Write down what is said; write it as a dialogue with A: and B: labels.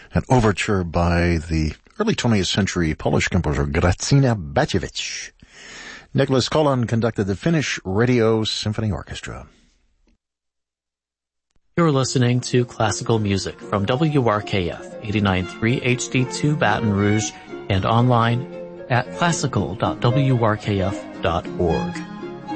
A: an overture by the early 20th century Polish composer Grażyna Bacewicz. Nicholas Kolan conducted the Finnish Radio Symphony Orchestra.
B: You're listening to classical music from WRKF 89.3 HD2 Baton Rouge and online at classical.wrkf.org.